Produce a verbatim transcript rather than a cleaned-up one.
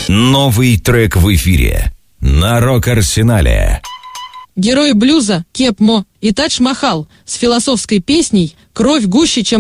Новый трек в эфире на Рок-Арсенале. Герои блюза Кеп Мо и Тадж Махал с философской песней «Кровь гуще, чем